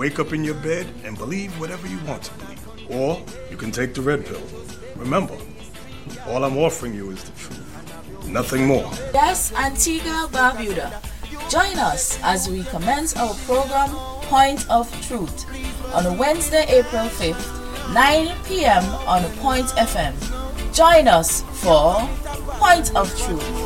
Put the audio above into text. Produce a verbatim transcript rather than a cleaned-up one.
wake up in your bed and believe whatever you want to believe. Or you can take the red pill. Remember, all I'm offering you is the truth. Nothing more. Yes, Antigua Barbuda. Join us as we commence our program Point of Truth on Wednesday, April fifth, nine p.m. on Point F M. Join us for Point of Truth.